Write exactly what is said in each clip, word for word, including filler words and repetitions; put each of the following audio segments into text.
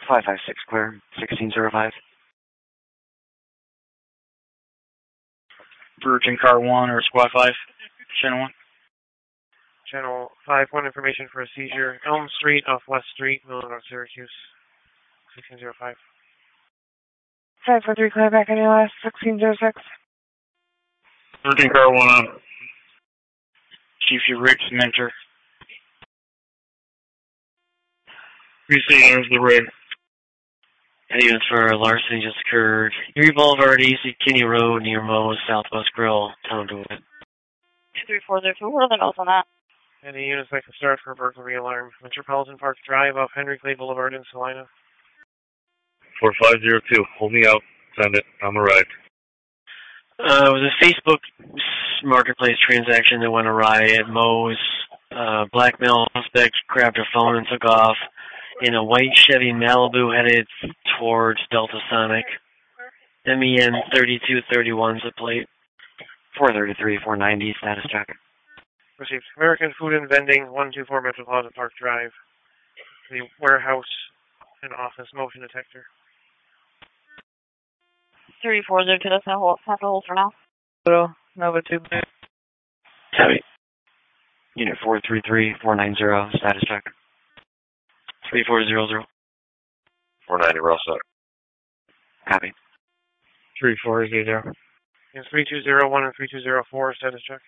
five five six clear, sixteen zero five. Virgin Car one or Squad five, Channel one. Channel five, one information for a seizure. Elm Street off West Street, Millinock, Syracuse, sixteen zero five. five four three, clear back on your last, sixteen zero six. Virgin Car one on. Chief Rick Mentor. Receive the red. And even for larceny just occurred. Erie Boulevard, East Kinney Road, near Moe's Southwest Grill, town to it. two three four zero two, what are the notes on that? Any units like to start for burglary alarm. Metropolitan Park Drive off Henry Clay Boulevard in Salina. four five zero two, hold me out. Send it. I'm arrived. Uh, it was a Facebook marketplace transaction that went awry at Moe's. Uh, blackmail suspect grabbed her phone and took off in a white Chevy Malibu headed towards Delta Sonic. M E N thirty-two thirty-one is the plate. four thirty-three, four ninety, status check. Received. American Food and Vending, one two four Metropolitan Park Drive. The warehouse and office motion detector. three four zero two, that's not have to hold for now. Little Nova two. Copy. Unit four three three, four nine zero, status check. three four zero zero. four ninety, we're all set. Copy. three four zero zero. Units three two zero one and three two zero four, status check.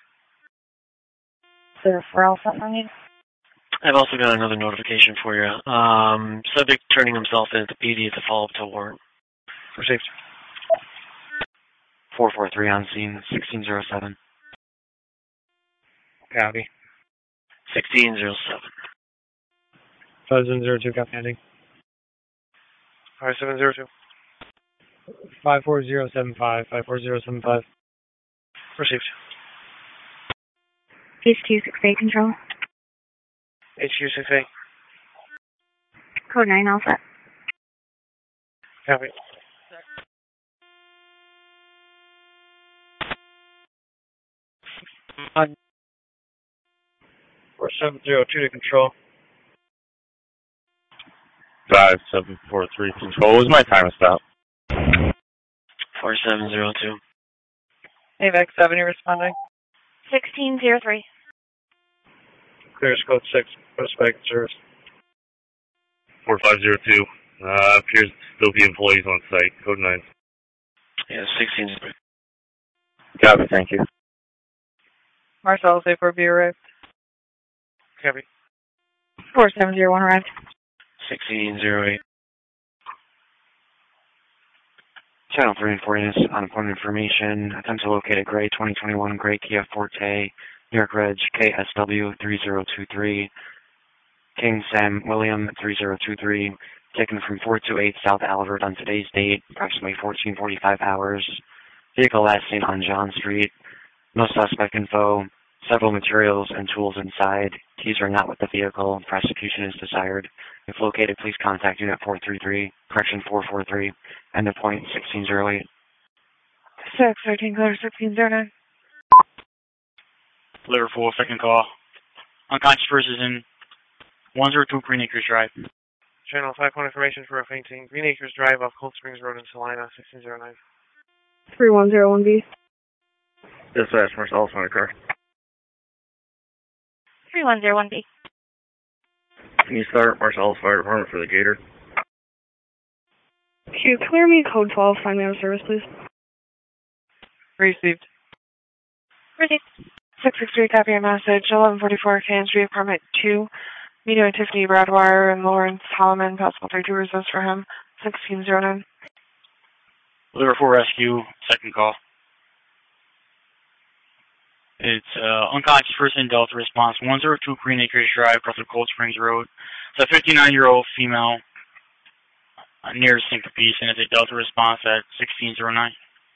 Sir, for all set for me. I've also got another notification for you. Um, subject turning himself in at the P D to follow up to a warrant. Received. four four three on scene, sixteen zero seven. Copy. sixteen zero seven. five seven zero two, copy ending. five seven zero two. five four zero seven five, five four zero seven five. Received. H Q six eight control. H Q six eight. Code nine, all set. Copy. four seven zero two to control. five seven four three, control. What was my time of stop? four seven zero two. AVAC seven, you responding? sixteen zero three. Clearance code six, prospect service. four five zero two, uh, appears to still be employees on site. Code nine. Yeah, sixteen zero three. Copy, thank you. Marcellus A four B arrived. Copy. four seven zero one arrived. sixteen zero eight. Channel three and four units on appointment information. Attempt to locate a gray twenty twenty-one gray Kia Forte, New York Reg K S W three zero two three. King Sam William three zero two three. Taken from four two eight South Albert on today's date, approximately fourteen forty-five hours. Vehicle last seen on John Street. No suspect info. Several materials and tools inside. Keys are not with the vehicle. Prosecution is desired. If located, please contact Unit four three three, correction four four three, end of point sixteen zero eight. six thirteen, clear sixteen zero nine. Liver four, second call. Unconscious person is in one zero two Green Acres Drive. Channel five one information for a fainting. Green Acres Drive off Cold Springs Road in Salina, sixteen zero nine. three one zero one B. Dispatch, Marcellus on a car. three one zero one B. Can you start Marcellus Fire Department for the Gator? Q, clear me code twelve, find me out of service, please. Received. Received. six six three, copy your message. eleven forty-four Cannon Street, apartment two. Meeting with Tiffany Bradwire and Lawrence Holloman. Possible three two resist for him. sixteen zero nine. Liver four Rescue, second call. It's uh, unconscious person, Delta response, one zero two Green Acres Drive, across the Cold Springs Road. It's a fifty-nine-year-old female uh, near syncope, and it's a Delta response at sixteen zero nine.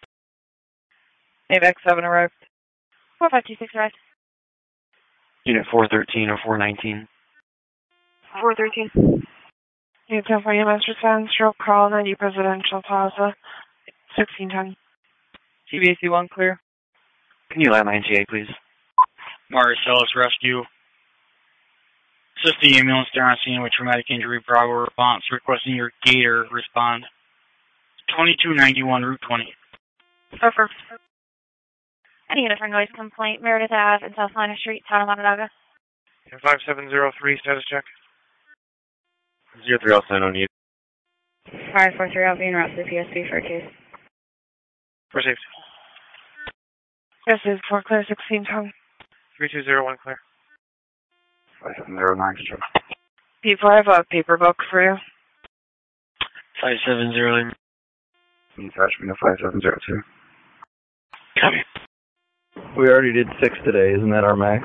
AVAC seven arrived. four five two six arrived. Unit four thirteen or four nineteen. four thirteen. Unit ten for E M S response, stroke call, ninety Presidential Plaza, sixteen ten. T B A C one clear. Can you let my N T A, please? Marcellus Rescue, Assist the ambulance there on scene with traumatic injury. Bravo response requesting your Gator respond. twenty-two ninety-one Route twenty. Over. I need a for noise complaint. Meredith Ave and South Liner Street, Town of Onondaga. five seven zero three, status check. zero three also no need. five four three, I'll be in route to the P S B for a case. Received. Yes, is four clear, sixteen twelve. three two zero one clear. five seven zero nine, sure. P four, I have a paper book for you. five seven zero nine. Attachment of five seven zero two. Copy. We already did six today, isn't that our max?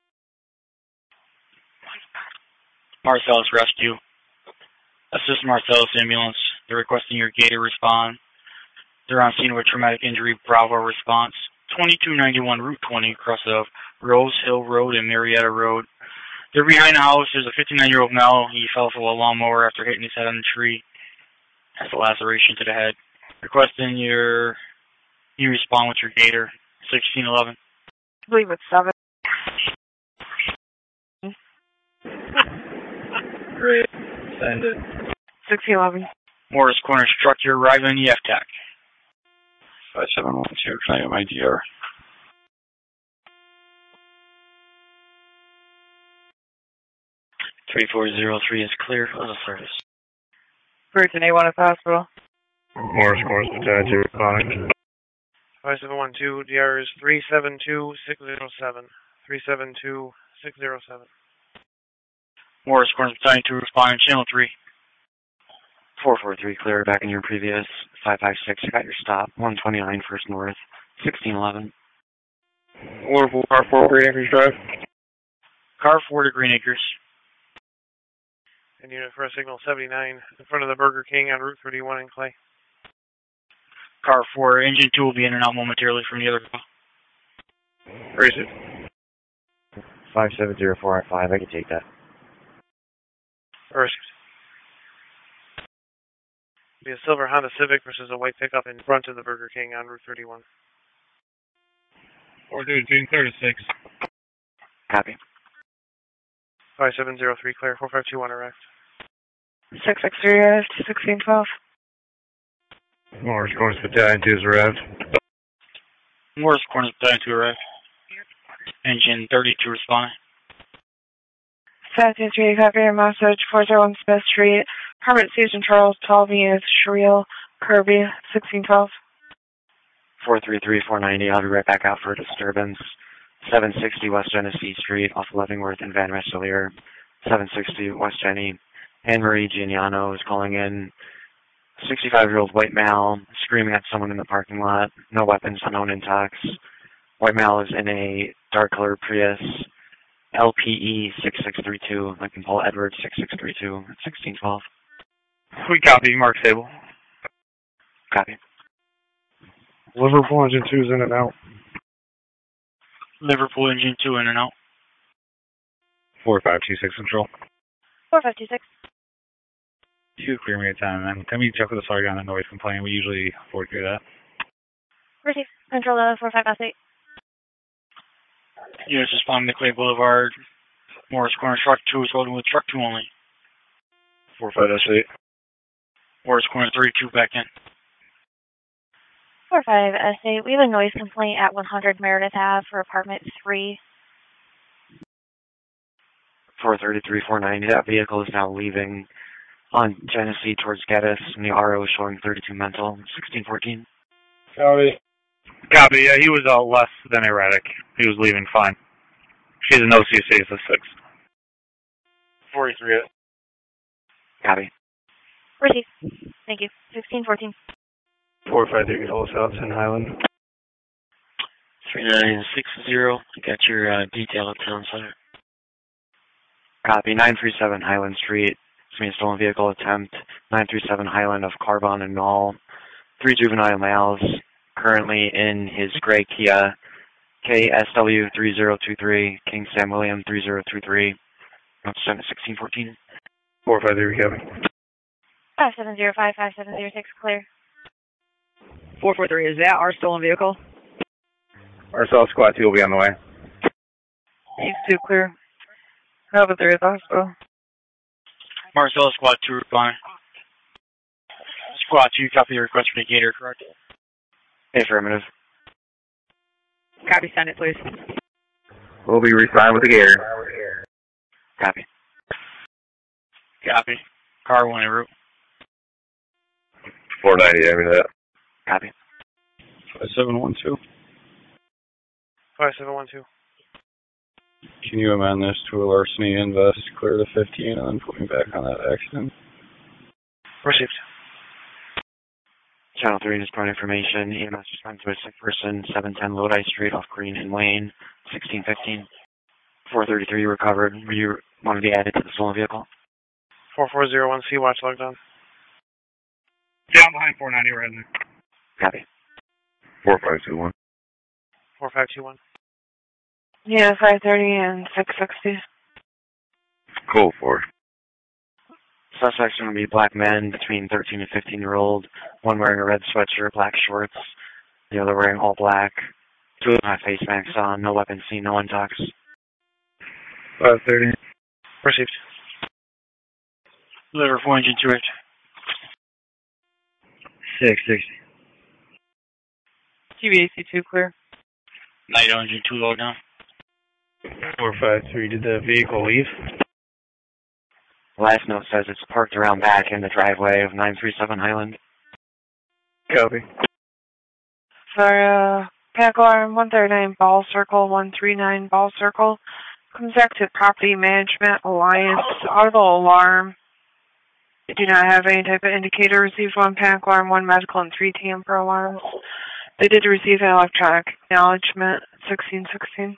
Marcellus Rescue. Assist Marcellus Ambulance. They're requesting your Gator respond. They're on scene with traumatic injury. Bravo response. twenty-two ninety-one Route twenty across of Rose Hill Road and Marietta Road. They're behind the house. There's a fifty-nine-year-old male. He fell from a lawnmower after hitting his head on the tree. Has a laceration to the head. Requesting your you respond with your Gator. sixteen eleven. I believe it's seven. Send it. sixteen eleven. Morris Corner Structure arriving E F T A C. five seven one two, can I get my D R? three four zero three is clear on the service. Burton A one at the hospital. Morris Corners, Battalion two responding. five seven one two, D R is three seven two six zero seven. three seven two six zero seven. Morris Corner Battalion two responding. Channel three. four four three, clear, back in your previous. five five six, you got your stop. one twenty-nine First North. sixteen eleven. Liverpool, car four, Green Acres Drive. Car four to Green Acres. And unit for a signal seventy-nine in front of the Burger King on Route thirty-one in Clay. Car four, engine two will be in and out momentarily from the other call. Raise it. five seven zero four at five, I can take that. Received. Be a silver Honda Civic versus a white pickup in front of the Burger King on Route thirty-one. four two two, clear to six. Copy. five seven zero three, clear. four five two one, arrived. six six three, arrived. sixteen twelve. Morris Corners, Battalion two is arrived. Morris Corner Battalion two arrived. Engine thirty-two responding. seventeen three, copy your message. four zero one Smith Street. Apartment Station Charles, twelve is Sherrill Kirby, sixteen twelve. four three three four ninety, I'll be right back out for disturbance. seven sixty West Genesee Street off Leavenworth and Van Rensselaer. seven sixty West Jenny. Anne Marie Giuliano is calling in. sixty-five-year-old white male screaming at someone in the parking lot. No weapons, unknown intox. White male is in a dark colored Prius. L P E six six three two. Lincoln Paul Edwards six six three two. sixteen twelve. We copy. Mark Sable. Copy. Liverpool engine two is in and out. Liverpool engine two in and out. four five two six Central. four five two six. Two clear me at time, man. Can we check with the sergeant on the noise complaint? We usually forward through that. Receive. Control uh, four five eight. Units responding to Clay Boulevard. Morris Corner Truck two is loading with Truck two only. four five eight. Morris Corner thirty-two back in. four five eight. We have a noise complaint at one hundred Meredith Ave for apartment three. four thirty-three four ninety, that vehicle is now leaving on Genesee towards Geddes, and the R O is showing thirty-two mental. sixteen fourteen. Copy. Copy, yeah, he was uh, less than erratic. He was leaving fine. She's an O C C, so six. forty-three. Copy. Receive. Thank you. sixteen fourteen. four five three, Holy South in Highland. three nine six zero. You got your uh, detail at Town Center. Copy. nine three seven Highland Street. It's a stolen vehicle attempt. nine three seven Highland of Carbon and Knoll. Three juvenile males currently in his gray Kia. K S W three zero two three. King Sam William three zero two three. sixteen fourteen. four five three, Kevin. five seven zero five, five seven zero six, clear. four four three, is that our stolen vehicle? Our South Squad two will be on the way. Six two, clear. Alpha three at the hospital. Marcel, Squad two responding. Squad two, copy the request for Decatur, correct? Affirmative. Copy, send it, please. We'll be responding with the Gator. Copy. Copy. Car one en route. four ninety, I mean that. Copy. five seven one two. five seven one two. Can you amend this to a larceny invest, clear the fifteen, and then put me back on that accident? Received. Channel three is point information. E M S responds to a sick person, seven ten Lodi Street off Green and Wayne, sixteen fifteen. four thirty-three recovered. Were you want to be added to the stolen vehicle? four four zero one C, watch logged on. Down behind four ninety, right in there. Copy. four five two one. four five two one. Yeah, five thirty and six sixty. Cool for. Suspects are going to be black men between thirteen and fifteen year old. One wearing a red sweatshirt, black shorts. The other wearing all black. Two of them have face masks on. No weapons seen. No one talks. five thirty. Received. Deliver four engine two eight. six sixty. T V A C two clear. Night engine two low down. four five three, did the vehicle leave? Last note says it's parked around back in the driveway of nine three seven Highland. Copy. For uh, pack alarm one thirty-nine Ball Circle, one three nine Ball Circle. Comes back to Property Management Alliance. Audible alarm. Do not have any type of indicator. Received one pack alarm, one medical, and three tamper alarms. They did receive an electronic acknowledgement, sixteen sixteen.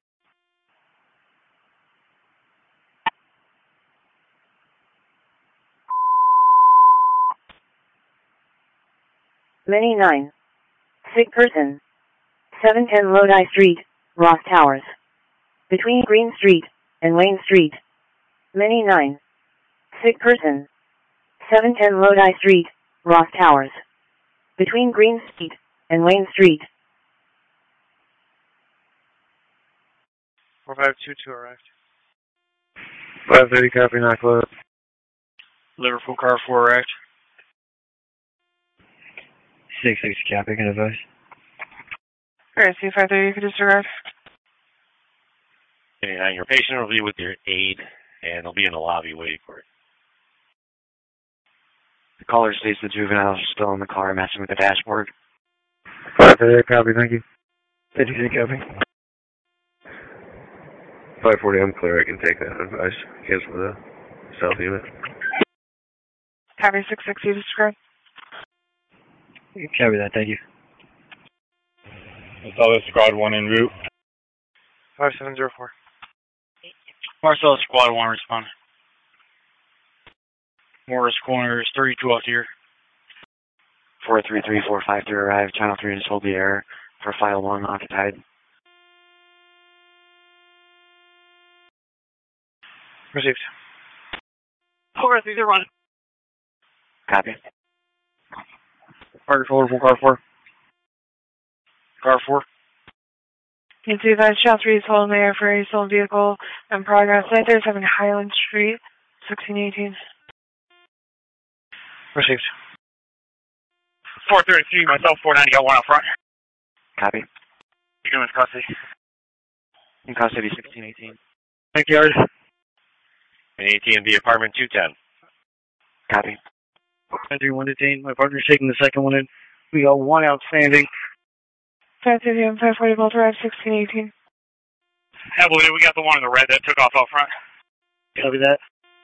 Many nine. Sick person. seven ten Lodi Street, Ross Towers. Between Green Street and Wayne Street. Many nine. Sick person. seven ten Lodi Street, Ross Towers. Between Green Street and Wayne Street. four five two two arrived. five thirty, copy, not closed. Liverpool car four arrived. six sixty, copy, can advise. Alright, C five thirty, you could disregard. Uh, your patient will be with your aide, and they'll be in the lobby waiting for it. The caller states the juveniles are still in the car messing with the dashboard. five thirty, copy, thank you. fifty-three, copy. five forty, I'm clear, I can take that advice. Cancel the south unit. Copy six sixty, disregard. Copy that, thank you. That's all this squad one en route. five seven zero four. Marcel, Squad one respond. Morris Corners, thirty-two off here. four three three four five three arrived. Channel three just hold the air for file one occupied. Received. four three zero one. Copy. Parker forward from car four. Car four. You can see that Channel three is holding the air for a stolen vehicle in progress. nine thirty-seven Highland Street, sixteen eighteen. Received. four thirty-three, myself, four ninety, got one out front. Copy. You're doing custody. In custody, sixteen eighteen. Backyard. And A T M V apartment two ten. Copy. five three one detained. My partner's taking the second one in. We got one outstanding. five thirty and five forty both arrived, sixteen eighteen. Heavily, we got the one in the red that took off out front. Copy that.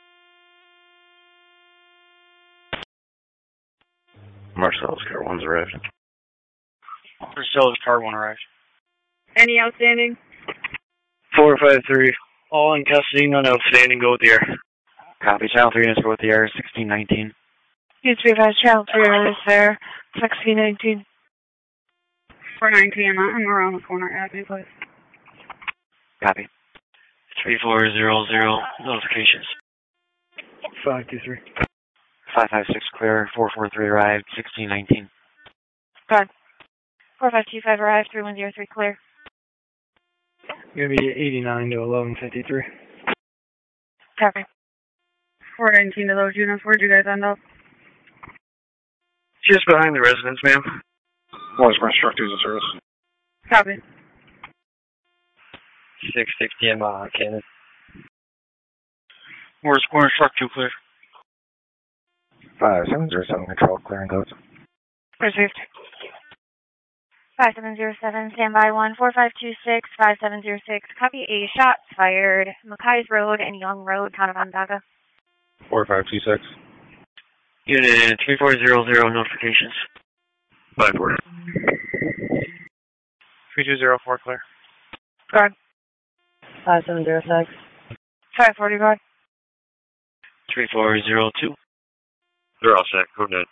Marcel's car one's arrived. Marcel's car one arrived. Any outstanding? four five three. All in custody, none outstanding, go with the air. Copy. Channel three just go with the air, sixteen nineteen. You can see that Channel three is there, sixteen nineteen. four nineteen, I'm around the corner. Add me, please. Copy. three four zero zero, notifications. five two three. five five six clear, four four three arrived, sixteen nineteen. Gone. four five two five arrived, three one zero three clear. Gonna be eighty-nine to eleven fifty-three. Copy. four nineteen to those units. Where'd you guys end up? Just behind the residence, ma'am. Morris Branch Truck two is in service. Copy. six sixty M uh, Cannon. Morris Branch Truck two clear. five seven zero seven control, clearing codes. Received. five seven zero seven, standby one four five two six, five seven zero six. Copy a shots fired. Mackay's Road and Young Road, town of Onondaga. four five two six. Unit three four zero zero notifications. five four. three two zero four clear. Guard. five seven zero six. five forty guard. three four zero two. They're all set. Code net.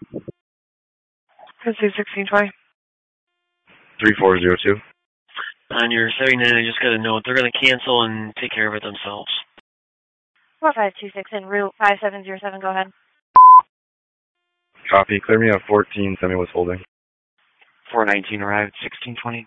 Proceed sixteen twenty. three four zero two. On your seventy-nine, I just got a note. They're going to cancel and take care of it themselves. four five two six en route, five seven zero seven, go ahead. Copy. Clear me up fourteen. Semi was holding. four nineteen arrived, sixteen twenty.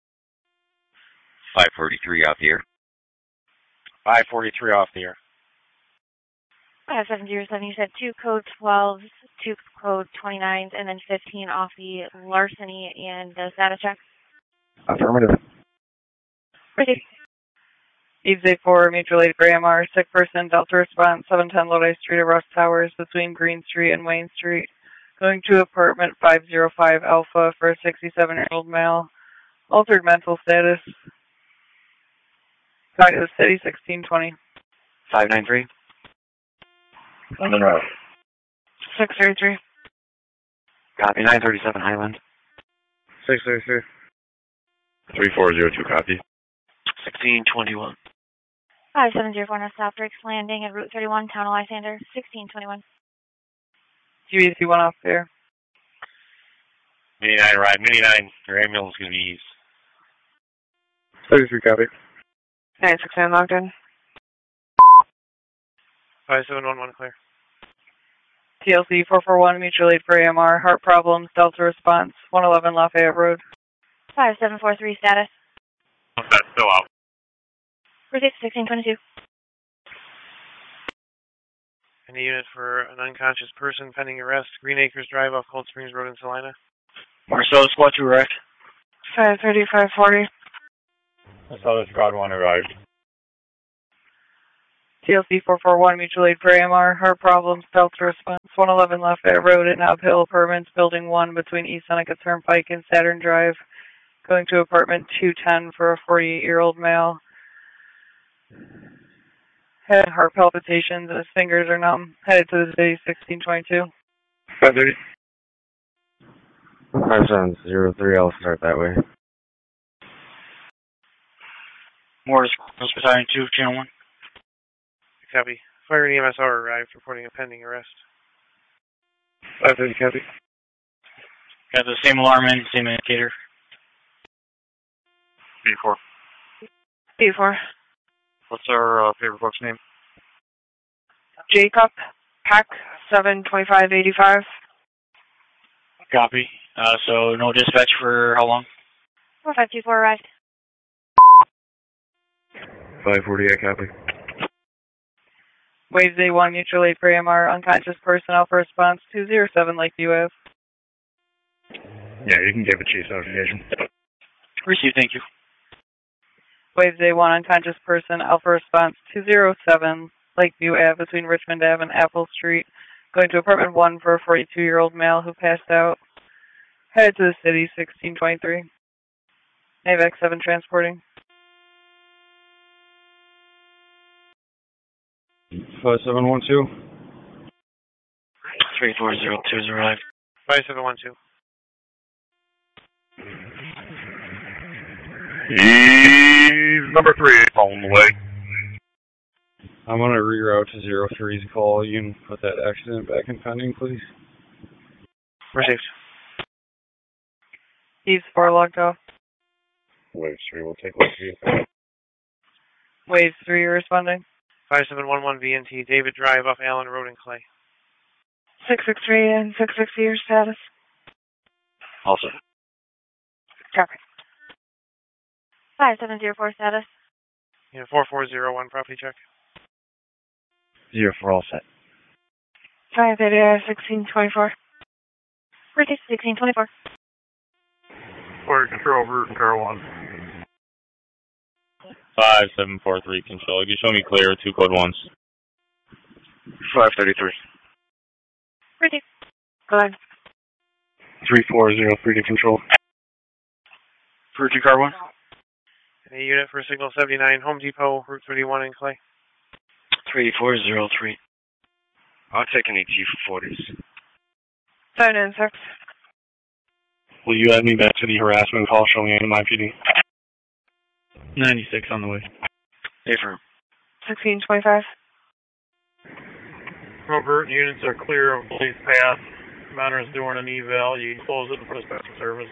five forty-three off the air. five forty-three off the air. five seven zero seven, you said two code twelves, two code twenty-nines, and then fifteen off the larceny and the status check. Affirmative. Proceed. Eves eight four, mutual aid for A M R, sick person, Delta response, seven ten Lodi Street, Russ Towers, between Green Street and Wayne Street. Going to apartment five oh five Alpha for a sixty-seven-year-old male. Altered mental status. Back to the city, sixteen twenty. five nine three. On route. six three three. Copy, nine thirty-seven Highland. six three three. three four zero two. Copy. sixteen twenty-one. five seven zero four, North South Bricks Landing at Route thirty-one, Town of Lysander, sixteen twenty-one. Q E C one off there. Mini nine ride. Mini nine. Your ambulance is going to be east. thirty-three copy. nine six nine logged in. five seven one one clear. T L C four four one, mutual aid for A M R, heart problems, Delta response, one eleven Lafayette Road. five seven four three, status. That's still out. Proceed sixteen twenty-two. Any unit for an unconscious person pending arrest, Green Acres Drive off Cold Springs Road in Salina. Marcellus Squad two wrecked. five thirty, five forty. Marcellus Squad one arrived. T L C four four one, mutual aid for A M R, heart problems, Delta response, one eleven Lafayette Road in Uphill, Apartments, Building one between East Seneca Turnpike and Saturn Drive. Going to apartment two ten for a forty-eight-year-old male. Had heart palpitations and his fingers are numb. Headed to the city, sixteen twenty-two. five thirty. five seven zero three. I'll start that way. Morris Cross Battalion two, Channel one. Copy. Fire and E M S R arrived reporting a pending arrest. five thirty. Copy. Got the same alarm in, same indicator. B four. B four. What's our uh, paperbook's name? Jacob Peck, seven twenty-five eighty-five. Copy. Uh, so no dispatch for how long? four five two four arrived. five forty-eight. Copy. Waves A one, mutual aid for A M R, unconscious person, Alpha response, two zero seven Lakeview Ave. Yeah, you can give a chase notification. Received, thank you. Waves A one, unconscious person, Alpha response, two zero seven Lakeview Ave between Richmond Ave and Apple Street. Going to apartment one for a forty-two-year-old male who passed out. Headed to the city, sixteen twenty-three. AVAC seven transporting. five seven one two. three four zero two has arrived. five seven one two. He's number three on the way. I'm going to reroute to zero three's call. You can put that accident back in pending, please. Received. Eves four logged off. Wave three will take Lakeview. Waves three responding. five seven one one V N T, David Drive off Allen Road in Clay. six six three and six sixty, your status. Also. Copy. five seven zero four, status. Yeah, four four zero one, property check. zero four, all set. five thirty, sixteen twenty-four. British sixteen twenty-four. Fire control, route and car one. five seven four three control. You show me clear, two code ones. five thirty-three. British. Go ahead. three four zero three to control. For two car one. Any unit for signal seventy-nine, Home Depot, Route thirty-one in Clay. three four zero three. I'll take any G for forties. seven nine six. Will you add me back to the harassment call showing in my P D? ninety-six on the way. Affirm. sixteen twenty-five. Robert, units are clear of police path. Commander is doing an eval. You can close it for dispatcher service.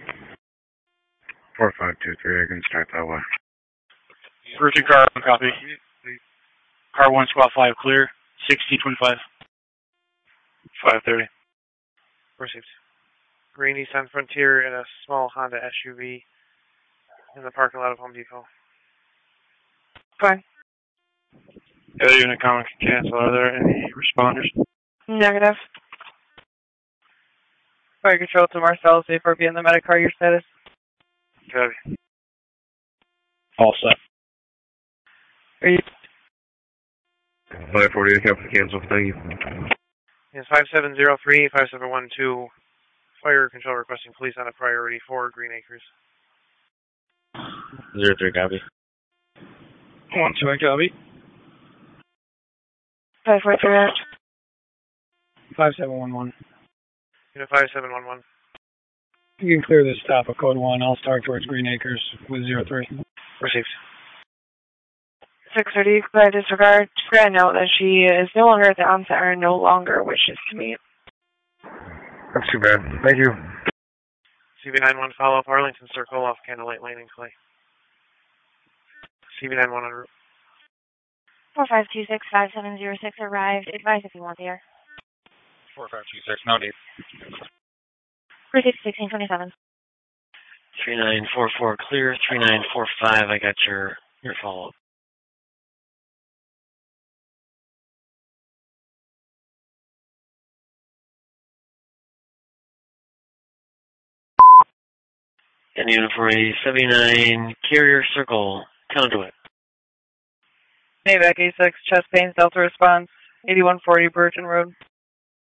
four five two three, I can start that way. For two car one, copy. Car one, squad five, clear. sixteen twenty-five. five thirty. Received. Green Nissan Frontier and a small Honda S U V in the parking lot of Home Depot. Fine. Other unit comment can cancel. Are there any responders? Negative. Fire control to Marcel, safe for being the medic car, your status. Copy. All set. Are you? five forty, I have to cancel. Thank you. Yes, five seven zero three, five seven one two. Fire control requesting police on a priority for Green Acres. Zero three, copy. One two, I copy. five four three. five seven one one. Unit five seven one one. You can clear this stop at code one. I'll start towards Green Acres with zero three. Received. six thirty, by disregard. Grant note that she is no longer at the onset or no longer wishes to meet. That's too bad. Thank you. C B nine one follow up Arlington Circle off Candlelight Lane in Clay. C B nine one on route. four five two six, five seven zero six arrived. Advise if you want the air. four five two six, no need. British sixteen twenty-seven. three nine four four clear. three nine four five, I got your, your follow up. And unit for a seventy-nine Carrier Circle conduit. Navac A six, chest pains, Delta response, eighty-one forty Burgeon Road.